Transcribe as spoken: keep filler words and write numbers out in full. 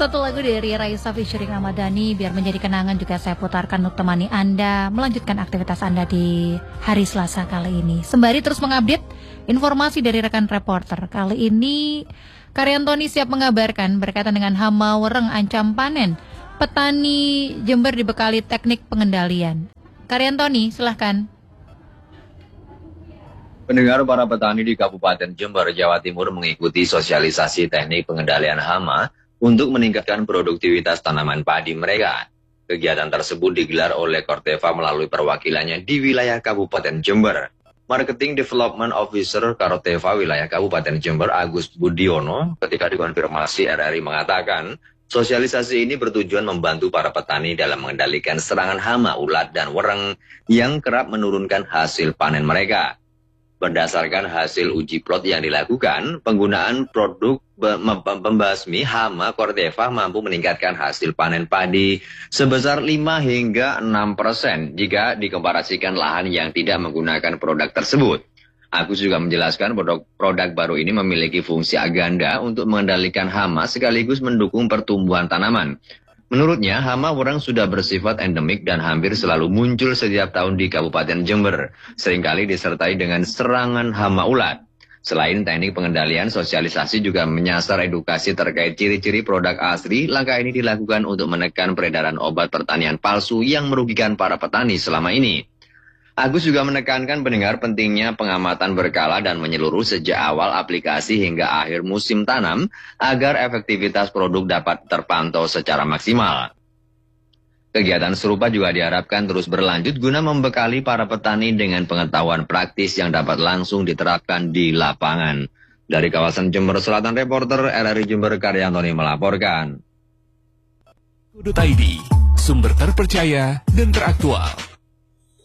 Satu lagu dari Raisa featuring Ahmad Dhani, biar menjadi kenangan juga saya putarkan untuk temani Anda melanjutkan aktivitas Anda di hari Selasa kali ini. Sembari terus mengupdate informasi dari rekan reporter. Kali ini Karyantoni siap mengabarkan berkaitan dengan hama wereng ancam panen. Petani Jember dibekali teknik pengendalian. Karyantoni, silahkan. Pendengar, para petani di Kabupaten Jember, Jawa Timur mengikuti sosialisasi teknik pengendalian hama untuk meningkatkan produktivitas tanaman padi mereka. Kegiatan tersebut digelar oleh Corteva melalui perwakilannya di wilayah Kabupaten Jember. Marketing Development Officer Corteva wilayah Kabupaten Jember, Agus Budiono, ketika dikonfirmasi R R I mengatakan, sosialisasi ini bertujuan membantu para petani dalam mengendalikan serangan hama, ulat, dan wereng yang kerap menurunkan hasil panen mereka. Berdasarkan hasil uji plot yang dilakukan, penggunaan produk pembasmi hama Corteva mampu meningkatkan hasil panen padi sebesar lima hingga enam persen jika dikomparasikan lahan yang tidak menggunakan produk tersebut. Agus juga menjelaskan produk, produk baru ini memiliki fungsi aganda untuk mengendalikan hama sekaligus mendukung pertumbuhan tanaman. Menurutnya, hama wereng sudah bersifat endemik dan hampir selalu muncul setiap tahun di Kabupaten Jember, seringkali disertai dengan serangan hama ulat. Selain teknik pengendalian, sosialisasi juga menyasar edukasi terkait ciri-ciri produk asli. Langkah ini dilakukan untuk menekan peredaran obat pertanian palsu yang merugikan para petani selama ini. Agus juga menekankan pendengar pentingnya pengamatan berkala dan menyeluruh sejak awal aplikasi hingga akhir musim tanam agar efektivitas produk dapat terpantau secara maksimal. Kegiatan serupa juga diharapkan terus berlanjut guna membekali para petani dengan pengetahuan praktis yang dapat langsung diterapkan di lapangan. Dari kawasan Jember Selatan, reporter R R I Jember Karyantoni melaporkan. Sudut I D, sumber terpercaya dan teraktual.